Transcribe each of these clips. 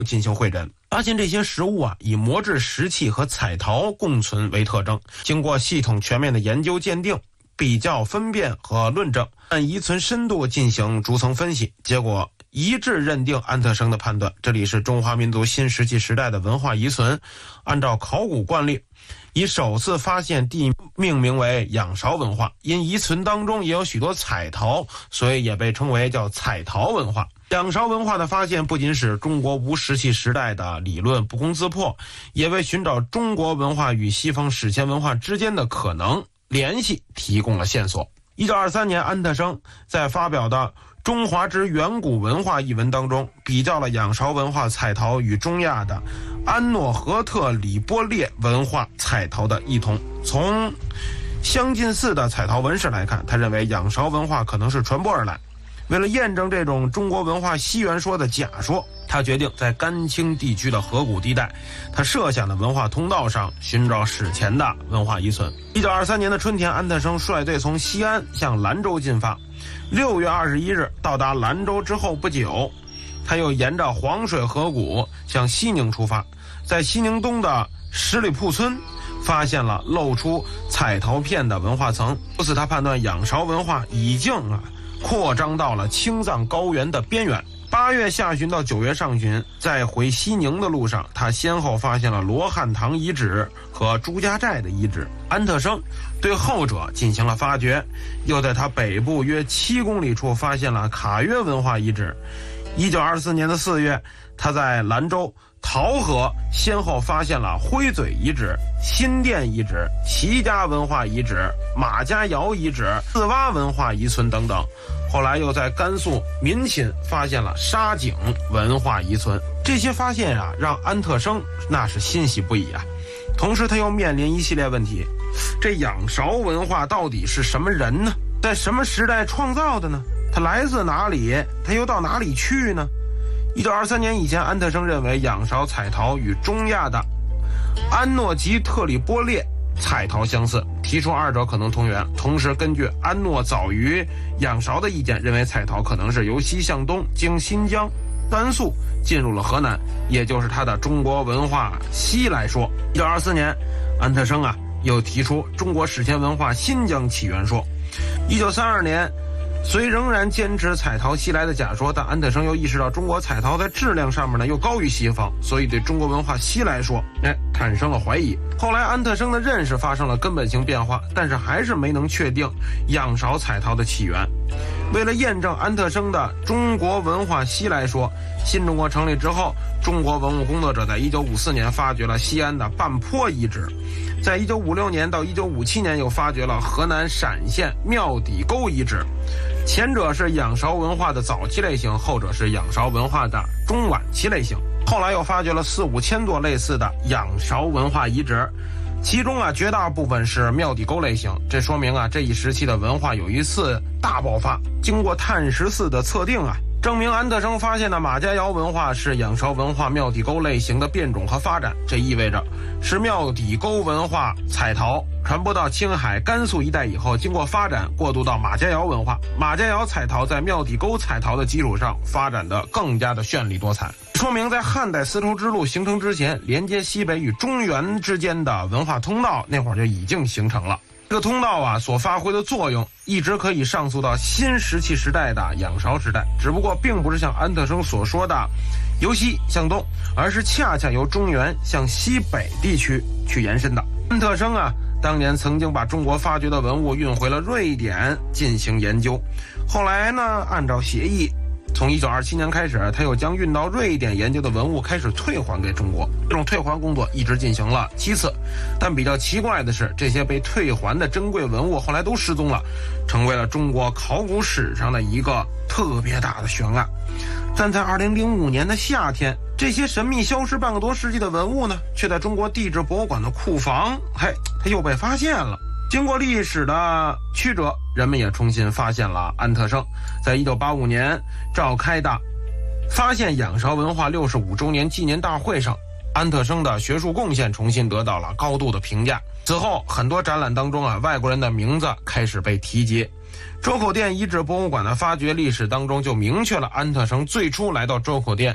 进行会诊，发现这些石物啊以磨制石器和彩陶共存为特征。经过系统全面的研究鉴定、比较分辨和论证，按遗存深度进行逐层分析，结果一致认定安特生的判断，这里是中华民族新石器时代的文化遗存。按照考古惯例，以首次发现地命名为仰韶文化，因遗存当中也有许多彩陶，所以也被称为叫彩陶文化。仰韶文化的发现不仅使中国无石器时代的理论不攻自破，也为寻找中国文化与西方史前文化之间的可能联系提供了线索。1923年，安特生在发表的《中华之远古文化》一文当中，比较了仰韶文化彩陶与中亚的安诺河特里波列文化彩陶的异同。从相近似的彩陶纹饰来看，他认为仰韶文化可能是传播而来。为了验证这种中国文化西元说的假说，他决定在甘青地区的河谷地带，他设想的文化通道上寻找史前的文化遗存。1923年的春天，安特生率队从西安向兰州进发。6月21日到达兰州之后不久，他又沿着黄水河谷向西宁出发，在西宁东的十里铺村发现了露出彩陶片的文化层，由此他判断仰韶文化已经扩张到了青藏高原的边缘。8月下旬到9月上旬，在回西宁的路上，他先后发现了罗汉堂遗址和朱家寨的遗址。安特生对后者进行了发掘，又在他北部约7公里处发现了卡约文化遗址。1924年的4月，他在兰州陶河先后发现了灰嘴遗址、新店遗址、齐家文化遗址、马家窑遗址、四洼文化遗存等等。后来又在甘肃民寝发现了沙井文化遗存。这些发现让安特生那是欣喜不已啊。同时他又面临一系列问题，这仰韶文化到底是什么人呢？在什么时代创造的呢？它来自哪里？它又到哪里去呢？1923年以前，安特生认为仰韶彩陶与中亚的安诺吉特里波列彩陶相似，提出二者可能同源。同时根据安诺早于仰韶的意见，认为彩陶可能是由西向东经新疆、甘肃进入了河南，也就是他的中国文化西来说。1924年，安特生又提出中国史前文化新疆起源说。1932年，虽仍然坚持彩陶西来的假说，但安特生又意识到中国彩陶在质量上面又高于西方，所以对中国文化西来说产生了怀疑。后来安特生的认识发生了根本性变化，但是还是没能确定仰韶彩陶的起源。为了验证安特生的中国文化西来说，新中国成立之后，中国文物工作者在1954年发掘了西安的半坡遗址，在1956年到1957年又发掘了河南陕县庙底沟遗址。前者是仰韶文化的早期类型，后者是仰韶文化的中晚期类型。后来又发掘了4、5千座类似的仰韶文化遗址，其中绝大部分是庙底沟类型，这说明这一时期的文化有一次大爆发。经过碳14的测定证明安特生发现的马家窑文化是仰韶文化庙底沟类型的变种和发展，这意味着是庙底沟文化彩陶传播到青海、甘肃一带以后，经过发展过渡到马家窑文化，马家窑彩陶在庙底沟彩陶的基础上发展的更加的绚丽多彩，说明在汉代丝绸之路形成之前，连接西北与中原之间的文化通道那会儿就已经形成了。这个通道所发挥的作用一直可以上溯到新石器时代的仰韶时代，只不过并不是像安特生所说的由西向东，而是恰恰由中原向西北地区去延伸的。安特生当年曾经把中国发掘的文物运回了瑞典进行研究，后来按照协议，从1927年开始，他又将运到瑞典研究的文物开始退还给中国。这种退还工作一直进行了7次，但比较奇怪的是，这些被退还的珍贵文物后来都失踪了，成为了中国考古史上的一个特别大的悬案。但在2005年的夏天，这些神秘消失半个多世纪的文物却在中国地质博物馆的库房它又被发现了。经过历史的曲折，人们也重新发现了安特生在1985年召开的发现仰韶文化65周年纪念大会上，安特生的学术贡献重新得到了高度的评价。此后很多展览当中外国人的名字开始被提及。周口店遗址博物馆的发掘历史当中就明确了安特生最初来到周口店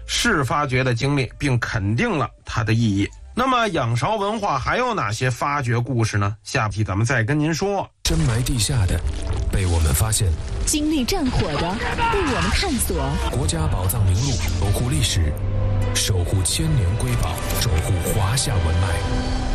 是发掘的经历，并肯定了它的意义。那么仰韶文化还有哪些发掘故事呢？下期咱们再跟您说。 深埋地下的被我们发现， 经历战火的被我们探索。 国家宝藏名录，守护历史，守护千年瑰宝，守护华夏文脉。